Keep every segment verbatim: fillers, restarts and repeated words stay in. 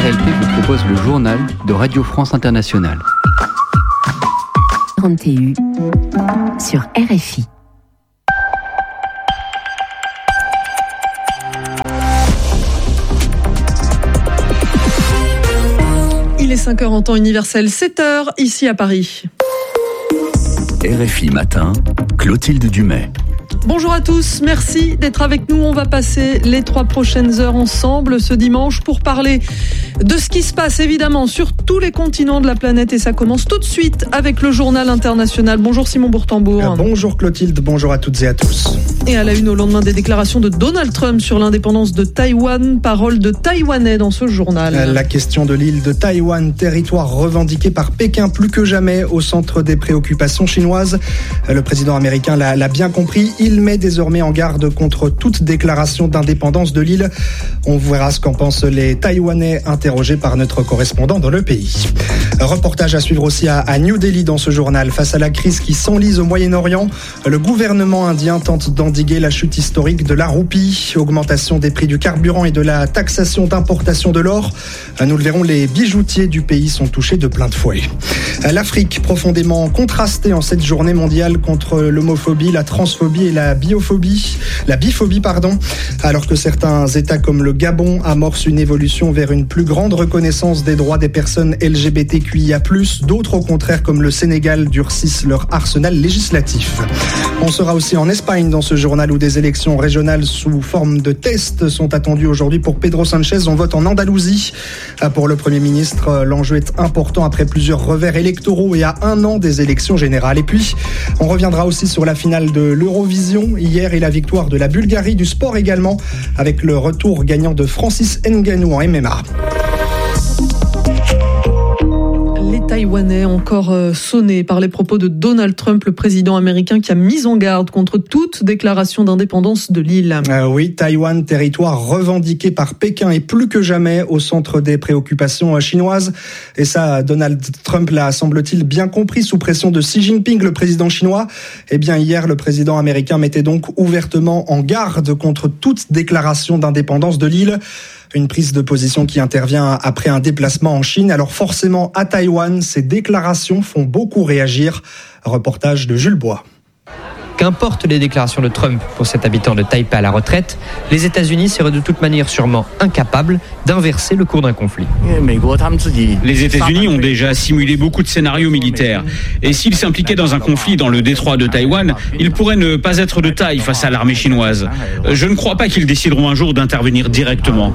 R L T vous propose le journal de Radio France Internationale. trente et un sur R F I. Il est cinq heures en temps universel, sept heures ici à Paris. R F I Matin, Clotilde Dumais. Bonjour à tous, merci d'être avec nous. On va passer les trois prochaines heures ensemble ce dimanche pour parler de ce qui se passe évidemment sur tous les continents de la planète et ça commence tout de suite avec le journal international. Bonjour Simon Bourtambour. Euh, bonjour Clotilde, bonjour à toutes et à tous. Et à la une au lendemain des déclarations de Donald Trump sur l'indépendance de Taïwan, parole de Taïwanais dans ce journal. La question de l'île de Taïwan, territoire revendiqué par Pékin plus que jamais au centre des préoccupations chinoises. Le président américain l'a, l'a bien compris, il met désormais en garde contre toute déclaration d'indépendance de l'île. On verra ce qu'en pensent les Taïwanais interrogés par notre correspondant dans le pays. Reportage à suivre aussi à, à New Delhi dans ce journal. Face à la crise qui s'enlise au Moyen-Orient, le gouvernement indien tente d'endiguer la chute historique de la roupie, augmentation des prix du carburant et de la taxation d'importation de l'or. Nous le verrons, les bijoutiers du pays sont touchés de plein de fouet. L'Afrique, profondément contrastée en cette journée mondiale contre l'homophobie, la transphobie et la biophobie, la biphobie, pardon, alors que certains États comme le Gabon amorcent une évolution vers une plus grande reconnaissance des droits des personnes L G B T Q I A plus, d'autres au contraire comme le Sénégal durcissent leur arsenal législatif. On sera aussi en Espagne dans ce journal où des élections régionales sous forme de tests sont attendues aujourd'hui pour Pedro Sánchez. On vote en Andalousie. Pour le Premier ministre, l'enjeu est important après plusieurs revers électoraux et à un an des élections générales. Et puis, on reviendra aussi sur la finale de l'Eurovision hier et la victoire de la Bulgarie, du sport également, avec le retour gagnant de Francis Ngannou en M M A. Les Taïwanais encore sonnés par les propos de Donald Trump, le président américain qui a mis en garde contre toute déclaration d'indépendance de l'île. Euh, oui, Taïwan, territoire revendiqué par Pékin et plus que jamais au centre des préoccupations chinoises. Et ça, Donald Trump l'a, semble-t-il, bien compris sous pression de Xi Jinping, le président chinois. Eh bien, hier, le président américain mettait donc ouvertement en garde contre toute déclaration d'indépendance de l'île. Une prise de position qui intervient après un déplacement en Chine. Alors forcément, à Taïwan, ces déclarations font beaucoup réagir. Reportage de Jules Bois. Qu'importe les déclarations de Trump pour cet habitant de Taipei à la retraite, les États-Unis seraient de toute manière sûrement incapables d'inverser le cours d'un conflit. Les États-Unis ont déjà simulé beaucoup de scénarios militaires. Et s'ils s'impliquaient dans un conflit dans le détroit de Taïwan, ils pourraient ne pas être de taille face à l'armée chinoise. Je ne crois pas qu'ils décideront un jour d'intervenir directement.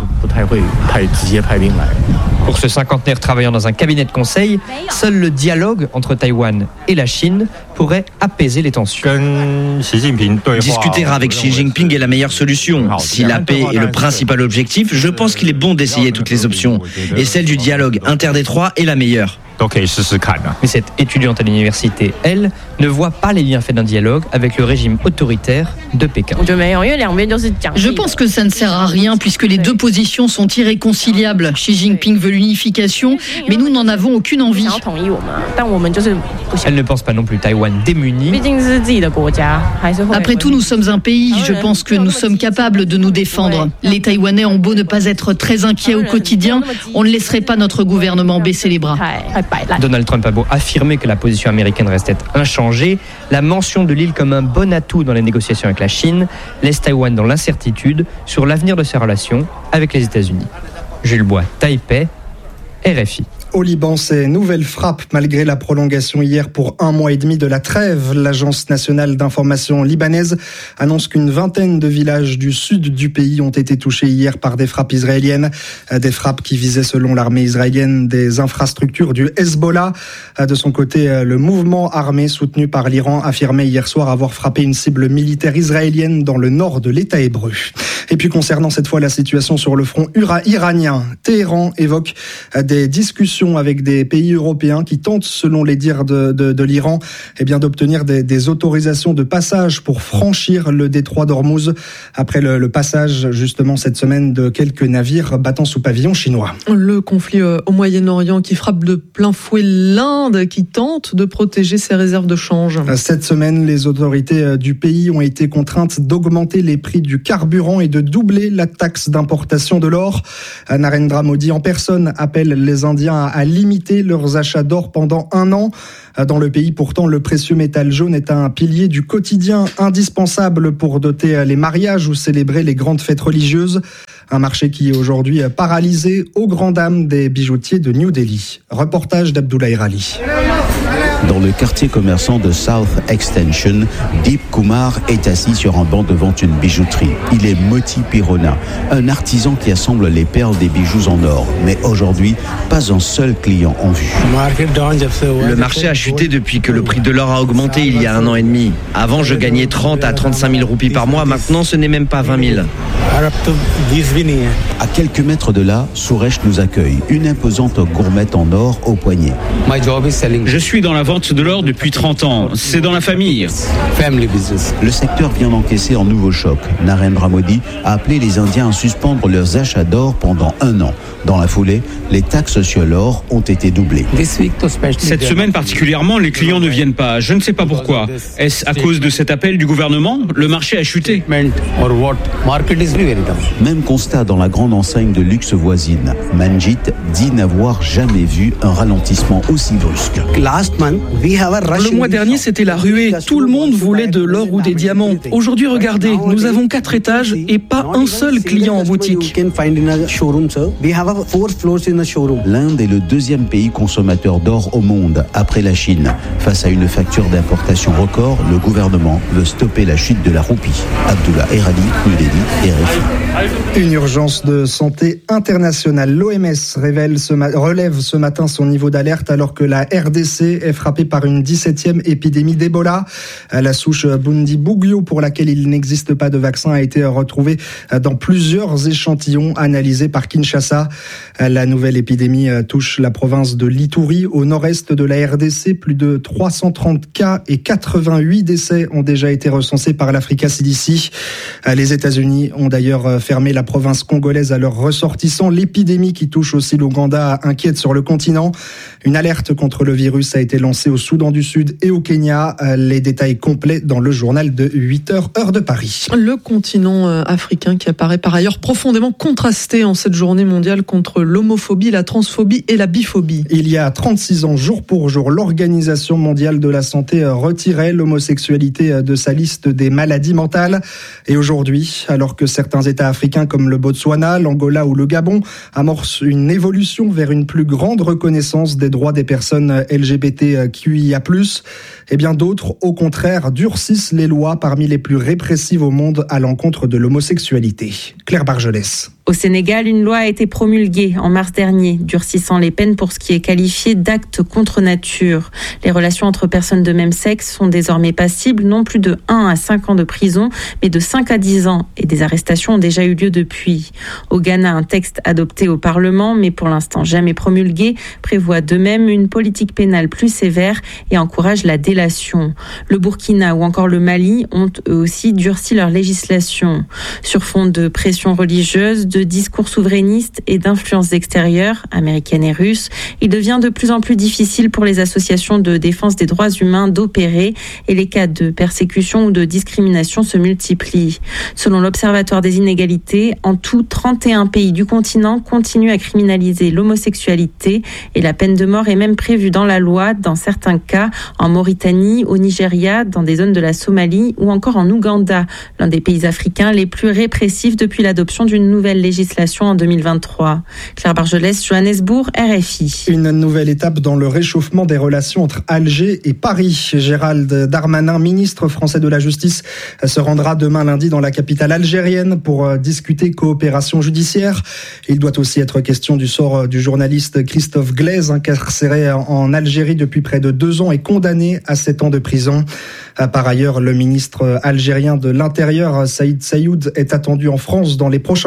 Pour ce cinquantenaire travaillant dans un cabinet de conseil, seul le dialogue entre Taïwan et la Chine pourrait apaiser les tensions. Discuter avec Xi Jinping est la meilleure solution. Si la paix est le principal objectif, je pense qu'il est bon d'essayer toutes les options. Et celle du dialogue interdétroit est la meilleure. Mais cette étudiante à l'université, elle, ne voit pas les bienfaits d'un dialogue avec le régime autoritaire de Pékin. Je pense que ça ne sert à rien puisque les deux positions sont irréconciliables. Xi Jinping veut l'unification, mais nous n'en avons aucune envie. Elle ne pense pas non plus Taïwan démuni. Après tout, nous sommes un pays. Je pense que nous sommes capables de nous défendre. Les Taïwanais ont beau ne pas être très inquiets au quotidien, on ne laisserait pas notre gouvernement baisser les bras. Donald Trump a beau affirmer que la position américaine restait inchangée, la mention de l'île comme un bon atout dans les négociations avec la Chine laisse Taïwan dans l'incertitude sur l'avenir de ses relations avec les États-Unis. Jules Bois, Taipei, R F I. Au Liban, ces nouvelles frappes malgré la prolongation hier pour un mois et demi de la trêve. L'Agence nationale d'information libanaise annonce qu'une vingtaine de villages du sud du pays ont été touchés hier par des frappes israéliennes. Des frappes qui visaient, selon l'armée israélienne, des infrastructures du Hezbollah. De son côté, le mouvement armé soutenu par l'Iran affirmait hier soir avoir frappé une cible militaire israélienne dans le nord de l'État hébreu. Et puis concernant cette fois la situation sur le front iranien, Téhéran évoque des discussions discussions avec des pays européens qui tentent, selon les dires de, de, de l'Iran, eh bien, d'obtenir des, des autorisations de passage pour franchir le détroit d'Ormuz après le, le passage, justement, cette semaine de quelques navires battant sous pavillon chinois. Le conflit au Moyen-Orient qui frappe de plein fouet l'Inde, qui tente de protéger ses réserves de change. Cette semaine, les autorités du pays ont été contraintes d'augmenter les prix du carburant et de doubler la taxe d'importation de l'or. Narendra Modi en personne appelle les Indiens à limiter leurs achats d'or pendant un an. Dans le pays, pourtant, le précieux métal jaune est un pilier du quotidien indispensable pour doter les mariages ou célébrer les grandes fêtes religieuses. Un marché qui est aujourd'hui paralysé aux grandes dames des bijoutiers de New Delhi. Reportage d'Abdoulaye Rali. Dans le quartier commerçant de South Extension, Deep Kumar est assis sur un banc devant une bijouterie. Il est Moti Pirona, un artisan qui assemble les perles des bijoux en or. Mais aujourd'hui, pas un seul client en vue. Le marché a chuté depuis que le prix de l'or a augmenté il y a un an et demi. Avant, je gagnais trente à trente-cinq mille roupies par mois. Maintenant, ce n'est même pas vingt mille. À quelques mètres de là, Suresh nous accueille, une imposante gourmette en or au poignet. Je suis dans la vente de l'or depuis trente ans. C'est dans la famille. Le secteur vient d'encaisser un nouveau choc. Narendra Modi a appelé les Indiens à suspendre leurs achats d'or pendant un an. Dans la foulée, les taxes sur l'or ont été doublées. Cette semaine particulièrement, les clients ne viennent pas. Je ne sais pas pourquoi. Est-ce à cause de cet appel du gouvernement ? Le marché a chuté. Même constat dans la grande enseigne de luxe voisine. Manjit dit n'avoir jamais vu un ralentissement aussi brusque. Le mois dernier, c'était la ruée. Tout le monde voulait de l'or ou des diamants. Aujourd'hui, regardez, nous avons quatre étages et pas un seul client en boutique. L'Inde est le deuxième pays consommateur d'or au monde, après la Chine. Face à une facture d'importation record, le gouvernement veut stopper la chute de la roupie. Abdullah Erali, New Delhi, R F I. Une urgence de santé internationale. L'O M S révèle ce ma- relève ce matin son niveau d'alerte alors que la R D C est frappée par une dix-septième épidémie d'Ebola. La souche Bundibugyo, pour laquelle il n'existe pas de vaccin, a été retrouvée dans plusieurs échantillons analysés par Kinshasa. La nouvelle épidémie touche la province de l'Ituri, au nord-est de la R D C. Plus de trois cent trente cas et quatre-vingt-huit décès ont déjà été recensés par l'Africa C D C. Les États-Unis ont d'ailleurs fermé la province congolaise à leurs ressortissants. L'épidémie qui touche aussi l'Ouganda inquiète sur le continent. Une alerte contre le virus a été lancée au Soudan du Sud et au Kenya. Les détails complets dans le journal de huit heures, heure de Paris. Le continent africain qui apparaît par ailleurs profondément contrasté en cette journée mondiale contre l'homophobie, la transphobie et la biphobie. Il y a trente-six ans, jour pour jour, l'Organisation mondiale de la santé retirait l'homosexualité de sa liste des maladies mentales. Et aujourd'hui, alors que certains États africains comme le Botswana, l'Angola ou le Gabon amorcent une évolution vers une plus grande reconnaissance des droits des personnes L G B T Q I A plus, et bien d'autres, au contraire, durcissent les lois parmi les plus répressives au monde à l'encontre de l'homosexualité. Claire Bargelès. Au Sénégal, une loi a été promulguée en mars dernier, durcissant les peines pour ce qui est qualifié d'acte contre nature. Les relations entre personnes de même sexe sont désormais passibles, non plus de un à cinq ans de prison, mais de cinq à dix ans. Et des arrestations ont déjà eu lieu depuis. Au Ghana, un texte adopté au Parlement, mais pour l'instant jamais promulgué, prévoit de même une politique pénale plus sévère et encourage la délation. Le Burkina ou encore le Mali ont eux aussi durci leur législation. Sur fond de pression religieuse, de discours souverainistes et d'influences extérieures, américaines et russes, il devient de plus en plus difficile pour les associations de défense des droits humains d'opérer et les cas de persécution ou de discrimination se multiplient. Selon l'Observatoire des inégalités, en tout, trente et un pays du continent continuent à criminaliser l'homosexualité et la peine de mort est même prévue dans la loi dans certains cas en Mauritanie, au Nigeria, dans des zones de la Somalie ou encore en Ouganda, l'un des pays africains les plus répressifs depuis l'adoption d'une nouvelle législation en deux mille vingt-trois. Claire Bargelès, Johannesburg, R F I. Une nouvelle étape dans le réchauffement des relations entre Alger et Paris. Gérald Darmanin, ministre français de la Justice, se rendra demain lundi dans la capitale algérienne pour discuter coopération judiciaire. Il doit aussi être question du sort du journaliste Christophe Glaise, incarcéré en Algérie depuis près de deux ans et condamné à sept ans de prison. Par ailleurs, le ministre algérien de l'Intérieur, Saïd Saïoud, est attendu en France dans les prochains jours.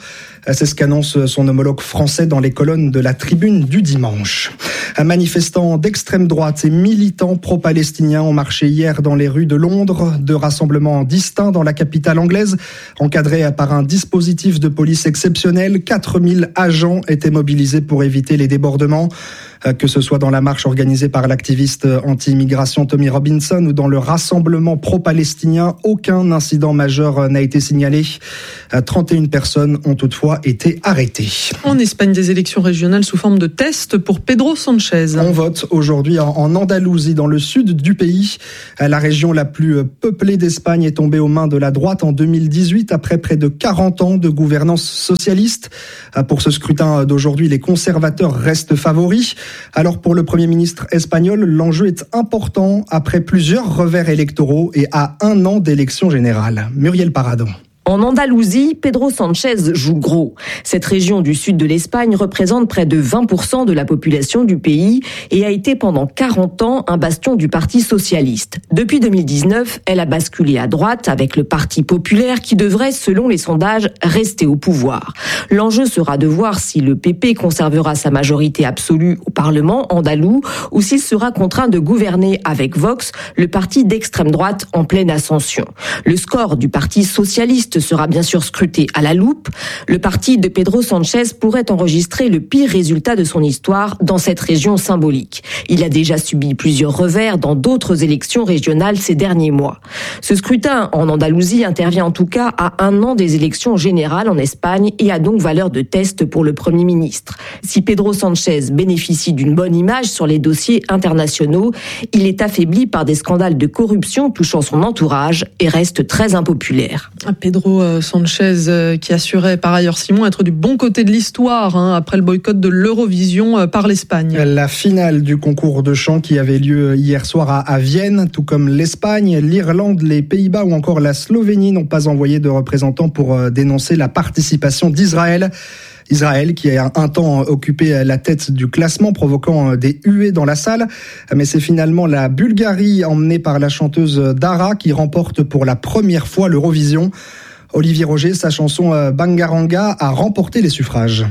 C'est ce qu'annonce son homologue français dans les colonnes de la Tribune du dimanche. Manifestants d'extrême droite et militants pro-palestiniens ont marché hier dans les rues de Londres. Deux rassemblements distincts dans la capitale anglaise, encadrés par un dispositif de police exceptionnel. quatre mille agents étaient mobilisés pour éviter les débordements. Que ce soit dans la marche organisée par l'activiste anti-immigration Tommy Robinson ou dans le rassemblement pro-palestinien, aucun incident majeur n'a été signalé. trente et une personnes ont toutefois été arrêtées. En Espagne, des élections régionales sous forme de test pour Pedro Sánchez. On vote aujourd'hui en Andalousie, dans le sud du pays. La région la plus peuplée d'Espagne est tombée aux mains de la droite en deux mille dix-huit, après près de quarante ans de gouvernance socialiste. Pour ce scrutin d'aujourd'hui, les conservateurs restent favoris. Alors pour le Premier ministre espagnol, l'enjeu est important après plusieurs revers électoraux et à un an d'élections générales. Muriel Paradon. En Andalousie, Pedro Sánchez joue gros. Cette région du sud de l'Espagne représente près de vingt pour cent de la population du pays et a été pendant quarante ans un bastion du Parti socialiste. Depuis deux mille dix-neuf, elle a basculé à droite avec le Parti populaire qui devrait, selon les sondages, rester au pouvoir. L'enjeu sera de voir si le P P conservera sa majorité absolue au Parlement andalou ou s'il sera contraint de gouverner avec Vox, le parti d'extrême droite en pleine ascension. Le score du Parti socialiste sera bien sûr scruté à la loupe. Le parti de Pedro Sánchez pourrait enregistrer le pire résultat de son histoire dans cette région symbolique. Il a déjà subi plusieurs revers dans d'autres élections régionales ces derniers mois. Ce scrutin en Andalousie intervient en tout cas à un an des élections générales en Espagne et a donc valeur de test pour le Premier ministre. Si Pedro Sánchez bénéficie d'une bonne image sur les dossiers internationaux, il est affaibli par des scandales de corruption touchant son entourage et reste très impopulaire. Pedro Sánchez qui assurait par ailleurs, Simon, être du bon côté de l'histoire hein, après le boycott de l'Eurovision par l'Espagne. La finale du concours de chant qui avait lieu hier soir à, à Vienne, tout comme l'Espagne, l'Irlande, les Pays-Bas ou encore la Slovénie n'ont pas envoyé de représentants pour dénoncer la participation d'Israël. Israël qui a un temps occupé la tête du classement, provoquant des huées dans la salle. Mais c'est finalement la Bulgarie, emmenée par la chanteuse Dara, qui remporte pour la première fois l'Eurovision. Olivier Roger, sa chanson Bangaranga a remporté les suffrages.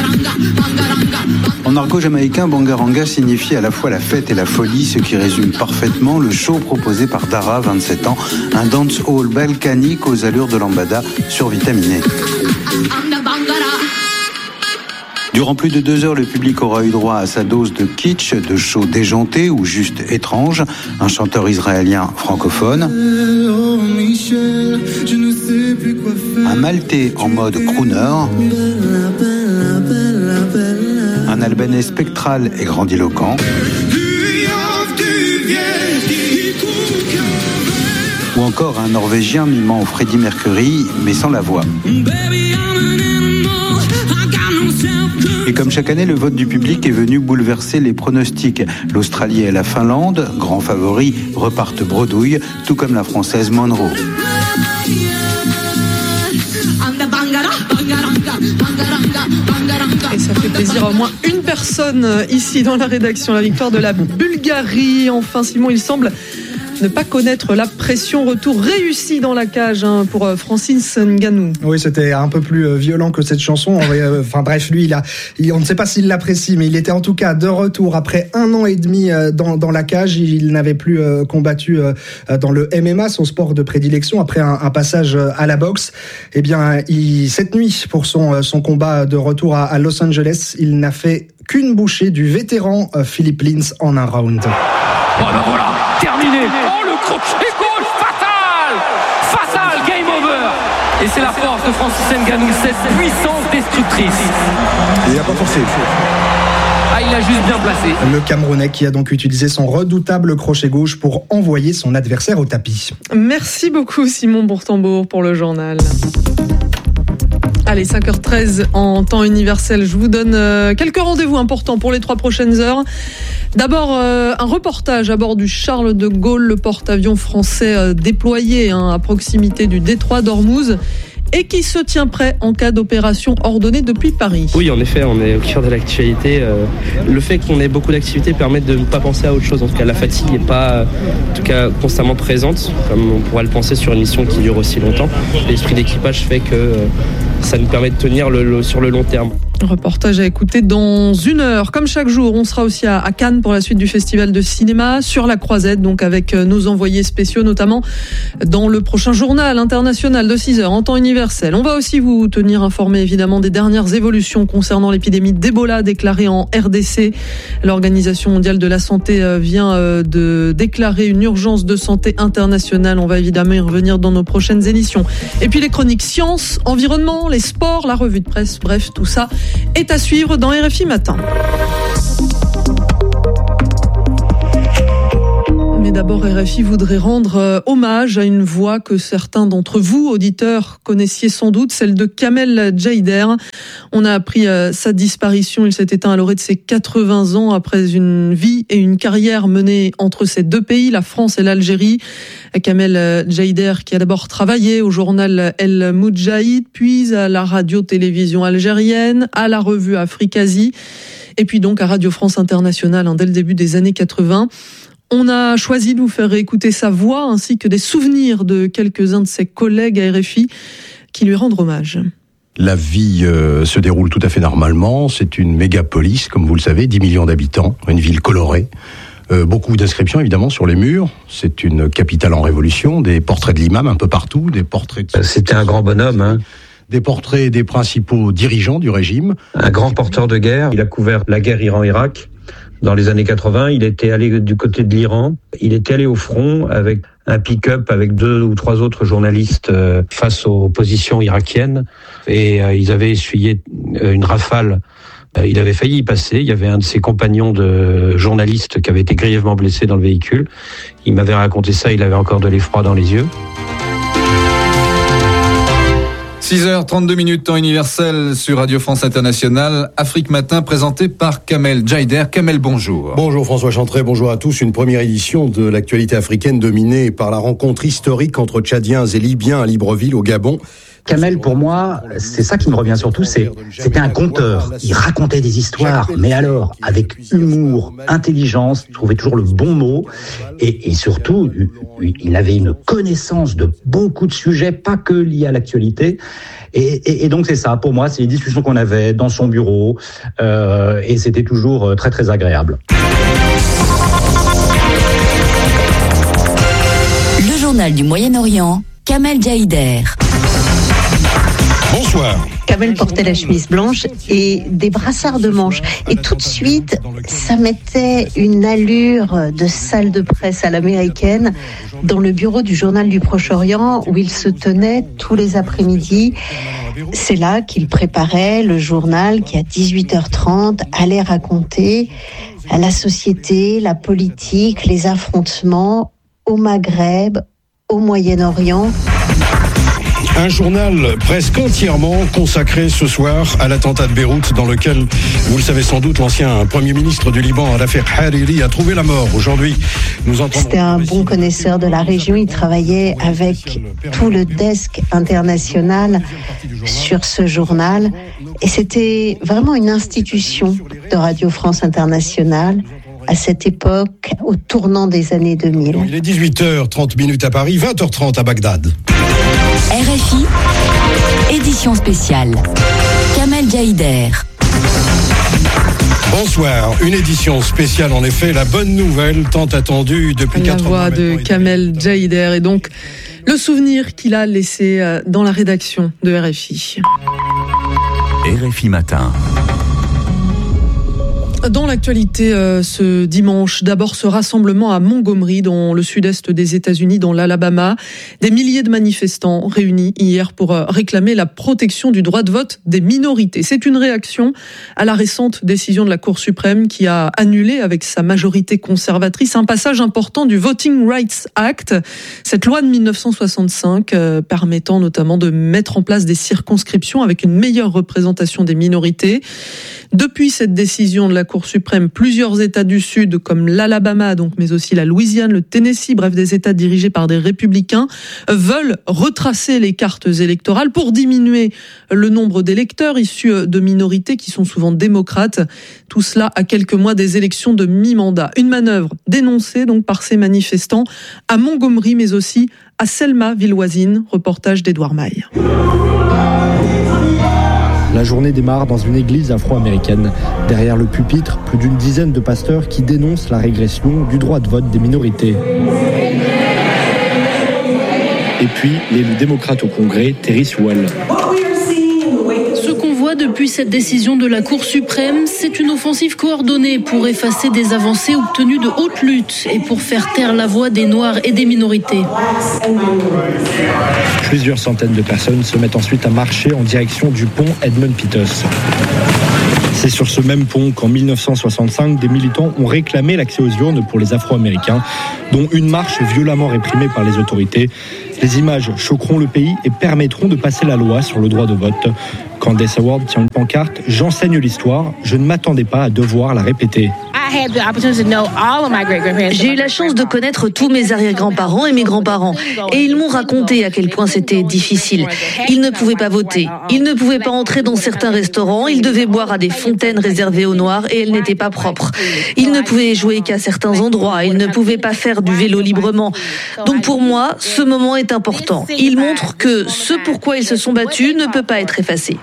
En argot jamaïcain, Bangaranga signifie à la fois la fête et la folie, ce qui résume parfaitement le show proposé par Dara, vingt-sept ans, un dancehall balkanique aux allures de lambada survitaminé. Durant plus de deux heures, le public aura eu droit à sa dose de kitsch, de show déjanté ou juste étrange. Un chanteur israélien francophone. Un maltais en mode crooner. Un albanais spectral et grandiloquent. Ou encore un norvégien mimant Freddie Mercury, mais sans la voix. Et comme chaque année, le vote du public est venu bouleverser les pronostics. L'Australie et la Finlande, grands favoris, repartent bredouille, tout comme la Française Monroe. Et ça fait plaisir à au moins une personne ici dans la rédaction. La victoire de la Bulgarie. Enfin, Simon, il semble ne pas connaître la pression. Retour réussi dans la cage hein, pour Francis Ngannou. Oui, c'était un peu plus violent que cette chanson. Enfin bref, lui, il a, il, on ne sait pas s'il l'apprécie, mais il était en tout cas de retour après un an et demi dans, dans la cage. Il n'avait plus combattu dans le M M A, son sport de prédilection, après un, un passage à la boxe. Eh bien, il, cette nuit, pour son, son combat de retour à, à Los Angeles, il n'a fait qu'une bouchée du vétéran Philippe Lins en un round. Oh ben voilà, terminé. Oh le crochet gauche, fatal, fatal, game over. Et c'est la force de Francis Ngannou, cette puissance destructrice. Il n'a pas forcé. Ah, il l'a juste bien placé. Le Camerounais qui a donc utilisé son redoutable crochet gauche pour envoyer son adversaire au tapis. Merci beaucoup Simon Bourtambour pour le journal. Allez, cinq heures treize en temps universel. Je vous donne quelques rendez-vous importants pour les trois prochaines heures. D'abord, euh, un reportage à bord du Charles de Gaulle, le porte-avions français euh, déployé hein, à proximité du détroit d'Ormuz et qui se tient prêt en cas d'opération ordonnée depuis Paris. Oui, en effet, on est au cœur de l'actualité. Euh, le fait qu'on ait beaucoup d'activités permet de ne pas penser à autre chose. En tout cas, la fatigue n'est pas en tout cas, constamment présente, comme on pourrait le penser sur une mission qui dure aussi longtemps. L'esprit d'équipage fait que... Euh, ça nous permet de tenir le, le, sur le long terme. Reportage à écouter dans une heure. Comme chaque jour, on sera aussi à, à Cannes pour la suite du festival de cinéma, sur la Croisette, donc avec nos envoyés spéciaux, notamment dans le prochain journal international de six heures en temps universel. On va aussi vous tenir informé évidemment des dernières évolutions concernant l'épidémie d'Ebola déclarée en R D C. L'Organisation mondiale de la santé vient de déclarer une urgence de santé internationale. On va évidemment y revenir dans nos prochaines émissions. Et puis les chroniques sciences, environnement, les sports, la revue de presse, bref, tout ça est à suivre dans R F I Matin. Mais d'abord, R F I voudrait rendre hommage à une voix que certains d'entre vous, auditeurs, connaissiez sans doute, celle de Kamel Jaider. On a appris sa disparition. Il s'est éteint à l'orée de ses quatre-vingts ans après une vie et une carrière menée entre ces deux pays, la France et l'Algérie. Kamel Jaider, qui a d'abord travaillé au journal El Moudjahid, puis à la radio-télévision algérienne, à la revue Africasie, et puis donc à Radio France Internationale, hein, dès le début des années quatre-vingts. On a choisi de vous faire écouter sa voix ainsi que des souvenirs de quelques-uns de ses collègues à R F I qui lui rendent hommage. La vie euh, se déroule tout à fait normalement. C'est une mégapolis, comme vous le savez, dix millions d'habitants, une ville colorée. Euh, beaucoup d'inscriptions évidemment sur les murs. C'est une capitale en révolution, des portraits de l'imam un peu partout, des portraits de... C'était un grand bonhomme, hein. Des portraits des principaux dirigeants du régime. Un grand porteur de guerre. Il a couvert la guerre Iran-Irak. Dans les années quatre-vingts, il était allé du côté de l'Iran. Il était allé au front avec un pick-up avec deux ou trois autres journalistes euh, face aux positions irakiennes. Et euh, ils avaient essuyé une rafale. Euh, il avait failli y passer. Il y avait un de ses compagnons de journalistes qui avait été grièvement blessé dans le véhicule. Il m'avait raconté ça, il avait encore de l'effroi dans les yeux. six heures trente-deux minutes, temps universel sur Radio France Internationale. Afrique Matin, présenté par Kamel Jaider. Kamel, bonjour. Bonjour François Chantrey, bonjour à tous. Une première édition de l'actualité africaine dominée par la rencontre historique entre Tchadiens et Libyens à Libreville, au Gabon. Kamel, pour moi, c'est ça qui me revient surtout, c'est, c'était un conteur. Il racontait des histoires, mais alors, avec humour, intelligence, trouvait toujours le bon mot, et, et surtout, il avait une connaissance de beaucoup de sujets, pas que liés à l'actualité. Et, et, et donc c'est ça, pour moi, c'est les discussions qu'on avait dans son bureau, euh, et c'était toujours très très agréable. Le journal du Moyen-Orient, Kamel Jaider. Bonsoir. Kamel portait la chemise blanche et des brassards de manches. Et tout de suite, ça mettait une allure de salle de presse à l'américaine dans le bureau du journal du Proche-Orient où il se tenait tous les après-midi. C'est là qu'il préparait le journal qui, à dix-huit heures trente, allait raconter la société, la politique, les affrontements au Maghreb, au Moyen-Orient. Un journal presque entièrement consacré ce soir à l'attentat de Beyrouth dans lequel, vous le savez sans doute, l'ancien Premier ministre du Liban, Rafik Hariri, a trouvé la mort. Aujourd'hui, nous entendons... C'était un bon connaisseur de la région. Il travaillait avec tout le desk international sur ce journal. Et c'était vraiment une institution de Radio France Internationale à cette époque, au tournant des années deux mille. Il est dix-huit heures trente minutes à Paris, vingt heures trente à Bagdad. R F I, édition spéciale. Kamel Jaider. Bonsoir, une édition spéciale en effet, la bonne nouvelle tant attendue depuis quatre ans. La voix de Kamel Jaider et donc le souvenir qu'il a laissé dans la rédaction de R F I. R F I Matin. Dans l'actualité euh, ce dimanche, d'abord ce rassemblement à Montgomery, dans le sud-est des États-Unis, dans l'Alabama. Des milliers de manifestants réunis hier pour euh, réclamer la protection du droit de vote des minorités. C'est une réaction à la récente décision de la Cour suprême qui a annulé avec sa majorité conservatrice un passage important du Voting Rights Act, cette loi de dix-neuf cent soixante-cinq euh, permettant notamment de mettre en place des circonscriptions avec une meilleure représentation des minorités. Depuis cette décision de la Cour suprême, plusieurs États du Sud, comme l'Alabama, donc, mais aussi la Louisiane, le Tennessee, bref, des États dirigés par des républicains, veulent retracer les cartes électorales pour diminuer le nombre d'électeurs issus de minorités qui sont souvent démocrates. Tout cela à quelques mois des élections de mi-mandat. Une manœuvre dénoncée donc par ces manifestants à Montgomery, mais aussi à Selma, ville voisine. Reportage d'Edouard Maille. La journée démarre dans une église afro-américaine. Derrière le pupitre, plus d'une dizaine de pasteurs qui dénoncent la régression du droit de vote des minorités. Et puis, l'élu démocrate au Congrès, Terry Sewell. Ce qu'on voit depuis cette décision de la Cour suprême, c'est une offensive coordonnée pour effacer des avancées obtenues de haute lutte et pour faire taire la voix des Noirs et des minorités. Plusieurs centaines de personnes se mettent ensuite à marcher en direction du pont Edmund Pettus. C'est sur ce même pont qu'en mille neuf cent soixante-cinq, des militants ont réclamé l'accès aux urnes pour les Afro-Américains, dont une marche violemment réprimée par les autorités. Les images choqueront le pays et permettront de passer la loi sur le droit de vote. Candace Award tient une pancarte « J'enseigne l'histoire, je ne m'attendais pas à devoir la répéter ». J'ai eu la chance de connaître tous mes arrière-grands-parents et mes grands-parents. Et ils m'ont raconté à quel point c'était difficile. Ils ne pouvaient pas voter. Ils ne pouvaient pas entrer dans certains restaurants. Ils devaient boire à des fontaines réservées aux Noirs et elles n'étaient pas propres. Ils ne pouvaient jouer qu'à certains endroits. Ils ne pouvaient pas faire du vélo librement. Donc pour moi, ce moment est important. Il montre que ce pourquoi ils se sont battus ne peut pas être effacé.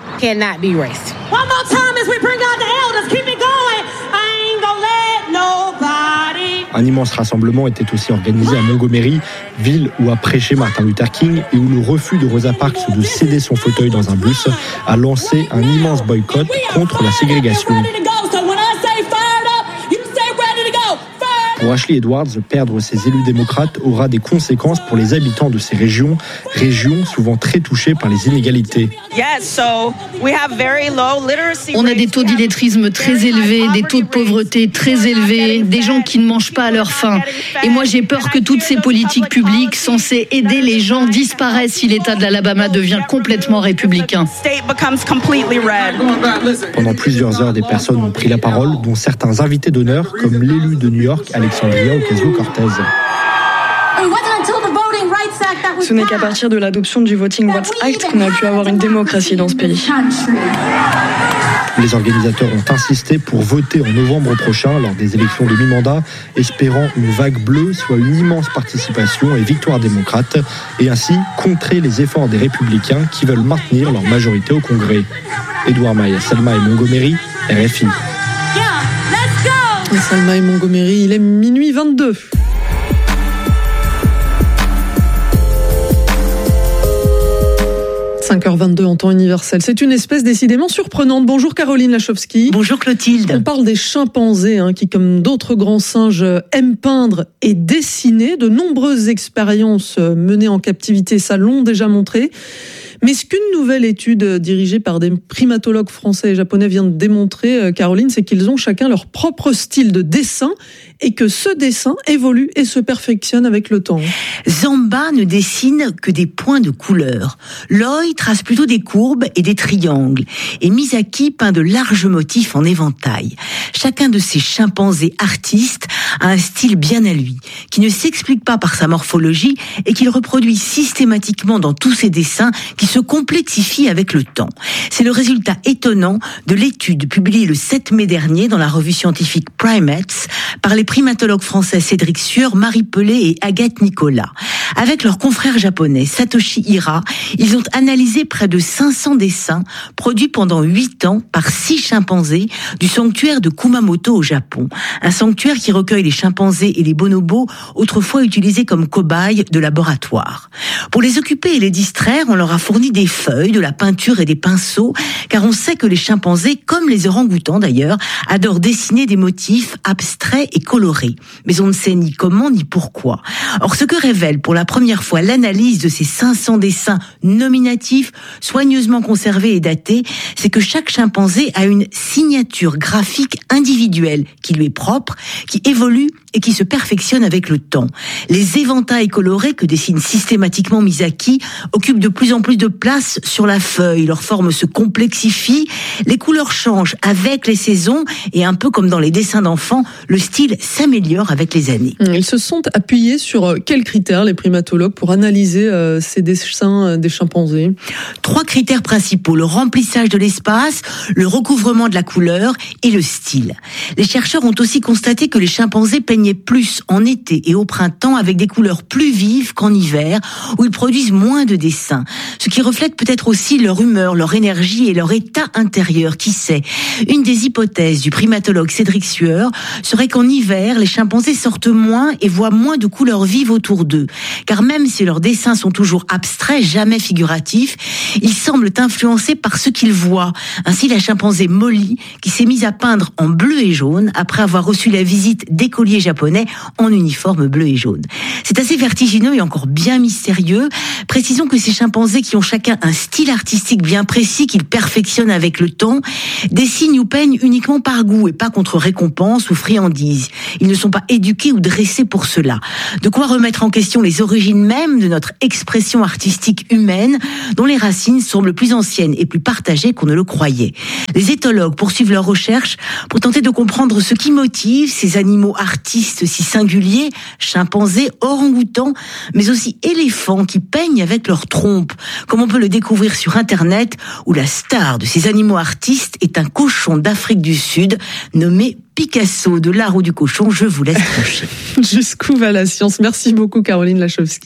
Un immense rassemblement était aussi organisé à Montgomery, ville où a prêché Martin Luther King et où le refus de Rosa Parks de céder son fauteuil dans un bus a lancé un immense boycott contre la ségrégation. Pour Ashley Edwards, perdre ses élus démocrates aura des conséquences pour les habitants de ces régions, régions souvent très touchées par les inégalités. On a des taux d'illettrisme très élevés, des taux de pauvreté très élevés, des gens qui ne mangent pas à leur faim. Et moi, j'ai peur que toutes ces politiques publiques censées aider les gens disparaissent si l'État de l'Alabama devient complètement républicain. Pendant plusieurs heures, des personnes ont pris la parole, dont certains invités d'honneur, comme l'élu de New York, Alexandria Ocasio-Cortez. Ce n'est qu'à partir de l'adoption du Voting Rights Act qu'on a pu avoir une démocratie dans ce pays. Les organisateurs ont insisté pour voter en novembre prochain lors des élections de mi-mandat, espérant une vague bleue, soit une immense participation et victoire démocrate, et ainsi contrer les efforts des républicains qui veulent maintenir leur majorité au Congrès. Édouard Maille, Selma et Montgomery, R F I. Selma et Montgomery, il est minuit vingt-deux. cinq heures vingt-deux en temps universel. C'est une espèce décidément surprenante. Bonjour Caroline Lachowski. Bonjour Clotilde. On parle des chimpanzés hein, qui, comme d'autres grands singes, aiment peindre et dessiner. De nombreuses expériences menées en captivité, ça l'ont déjà montré. Mais ce qu'une nouvelle étude dirigée par des primatologues français et japonais vient de démontrer, Caroline, c'est qu'ils ont chacun leur propre style de dessin et que ce dessin évolue et se perfectionne avec le temps. Zamba ne dessine que des points de couleur. Loi trace plutôt des courbes et des triangles. Et Misaki peint de larges motifs en éventail. Chacun de ces chimpanzés artistes a un style bien à lui, qui ne s'explique pas par sa morphologie et qu'il reproduit systématiquement dans tous ses dessins qui se complexifient avec le temps. C'est le résultat étonnant de l'étude publiée le sept mai dernier dans la revue scientifique Primates par les primatologues français Cédric Sueur, Marie Pelé et Agathe Nicolas. Avec leurs confrères japonais Satoshi Hira, ils ont analysé près de cinq cents dessins produits pendant huit ans par six chimpanzés du sanctuaire de Kumamoto au Japon. Un sanctuaire qui recueille les chimpanzés et les bonobos, autrefois utilisés comme cobayes de laboratoire. Pour les occuper et les distraire, on leur a fourni des feuilles, de la peinture et des pinceaux, car on sait que les chimpanzés, comme les orang-outans d'ailleurs, adorent dessiner des motifs abstraits et colorés. Mais on ne sait ni comment ni pourquoi. Or, ce que révèle pour la première fois l'analyse de ces cinq cents dessins nominatifs, soigneusement conservés et datés, c'est que chaque chimpanzé a une signature graphique individuelle qui lui est propre, qui évolue et qui se perfectionne avec le temps. Les éventails colorés que dessine systématiquement Misaki occupent de plus en plus de place sur la feuille. Leur forme se complexifie, les couleurs changent avec les saisons et un peu comme dans les dessins d'enfants, le style s'améliore avec les années. Ils se sont appuyés sur quels critères, les primatologues, pour analyser euh, ces dessins des chimpanzés? Trois critères principaux, le remplissage de l'espace, le recouvrement de la couleur et le style. Les chercheurs ont aussi constaté que les chimpanzés peignent peignaient plus en été et au printemps avec des couleurs plus vives qu'en hiver, où ils produisent moins de dessins. Ce qui reflète peut-être aussi leur humeur, leur énergie et leur état intérieur, qui sait. Une des hypothèses du primatologue Cédric Sueur serait qu'en hiver, les chimpanzés sortent moins et voient moins de couleurs vives autour d'eux. Car même si leurs dessins sont toujours abstraits, jamais figuratifs, ils semblent influencés par ce qu'ils voient. Ainsi, la chimpanzé Molly, qui s'est mise à peindre en bleu et jaune après avoir reçu la visite d'écoliers japonais en uniforme bleu et jaune. C'est assez vertigineux et encore bien mystérieux. Précisons que ces chimpanzés qui ont chacun un style artistique bien précis qu'ils perfectionnent avec le temps, dessinent ou peignent uniquement par goût et pas contre récompense ou friandise. Ils ne sont pas éduqués ou dressés pour cela. De quoi remettre en question les origines même de notre expression artistique humaine, dont les racines semblent plus anciennes et plus partagées qu'on ne le croyait. Les éthologues poursuivent leurs recherches pour tenter de comprendre ce qui motive ces animaux artistes si singuliers, chimpanzés, orang-outans, mais aussi éléphants qui peignent avec leur trompe, comme on peut le découvrir sur Internet, où la star de ces animaux artistes est un cochon d'Afrique du Sud nommé Picasso. De l'art ou du cochon, je vous laisse trancher. Jusqu'où va la science? Merci beaucoup Caroline Lachowski.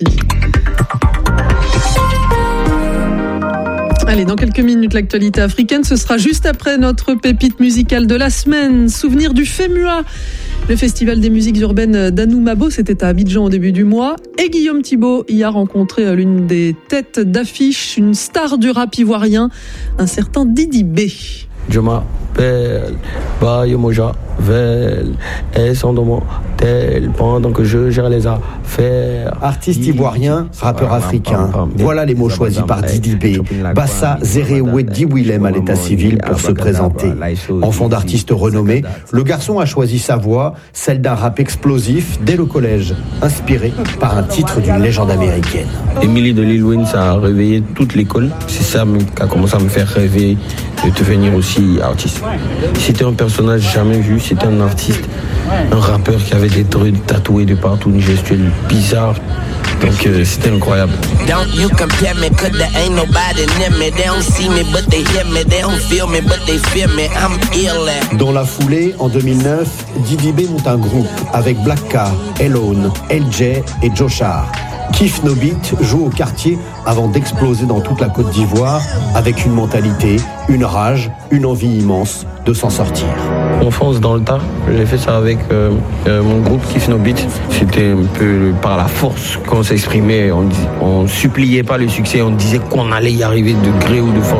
Allez, dans quelques minutes, l'actualité africaine, ce sera juste après notre pépite musicale de la semaine. Souvenir du FEMUA, le festival des musiques urbaines d'Anoumabo, c'était à Abidjan au début du mois. Et Guillaume Thibault y a rencontré l'une des têtes d'affiche, une star du rap ivoirien, un certain Didi B. Je m'appelle Bayomoja Vel et son nom tel pendant que je gère les affaires. Artiste ivoirien, rappeur africain. Voilà les mots choisis par Didi B. Bassa Zéréoué Willem à l'état civil pour se présenter. Enfant d'artiste renommé, le garçon a choisi sa voix, celle d'un rap explosif dès le collège, inspiré par un titre d'une légende américaine. Emily de Lil Wayne, ça a réveillé toute l'école. C'est ça qui a commencé à me faire rêver de devenir aussi artiste. C'était un personnage jamais vu, c'était un artiste, un rappeur qui avait des trucs tatoués de partout, une gestuelle bizarre. Donc euh, c'était incroyable. Dans la foulée, en deux mille neuf, Didi B monte un groupe avec Black Car, Elone, L J et Joshar. Kif No Beat joue au quartier avant d'exploser dans toute la Côte d'Ivoire avec une mentalité, une rage, une envie immense de s'en sortir. On fonce dans le tas. J'ai fait ça avec euh, euh, mon groupe Kif No Beat. C'était un peu par la force qu'on s'exprimait. On, on suppliait pas le succès, on disait qu'on allait y arriver de gré ou de force.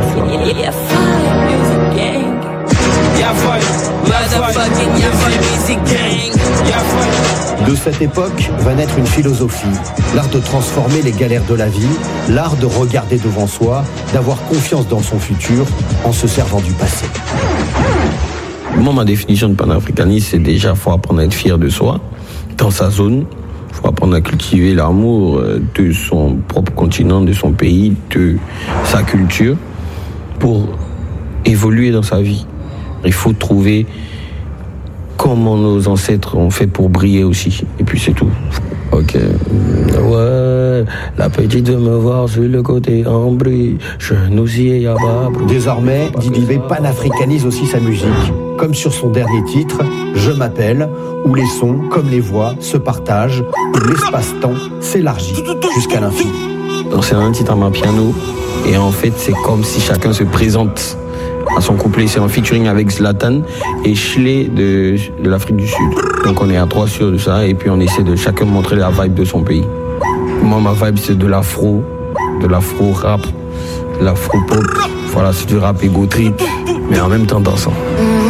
De cette époque va naître une philosophie, l'art de transformer les galères de la vie, l'art de regarder devant soi, d'avoir confiance dans son futur en se servant du passé. Moi, ma définition de panafricanisme, c'est déjà faut apprendre à être fier de soi, dans sa zone. Il faut apprendre à cultiver l'amour de son propre continent, de son pays, de sa culture, pour évoluer dans sa vie. Il faut trouver comment nos ancêtres ont fait pour briller aussi. Et puis c'est tout. Ok. Ouais, la petite veut me voir sur le côté en bruit. Je nous y ai abat. Désormais, Didi B panafricanise aussi sa musique. Comme sur son dernier titre, Je m'appelle, où les sons, comme les voix, se partagent, où l'espace-temps s'élargit jusqu'à l'infini. Donc c'est un titre à ma piano. Et en fait, c'est comme si chacun se présente à son couplet. C'est un featuring avec Zlatan et Schley de, de l'Afrique du Sud. Donc on est à trois sur de ça et puis on essaie de chacun montrer la vibe de son pays. Moi, ma vibe, c'est de l'afro, de l'afro rap, de l'afro pop. Voilà, c'est du rap ego trip, mais en même temps dansant.